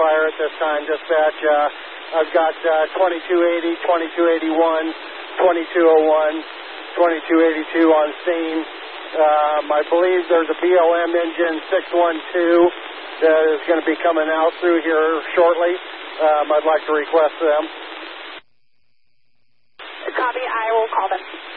fire at this time, dispatch. I've got 2280, 2281, 2201, 2282 on scene. I believe there's a BLM engine 612 that is going to be coming out through here shortly. I'd like to request them. Copy, I will call them.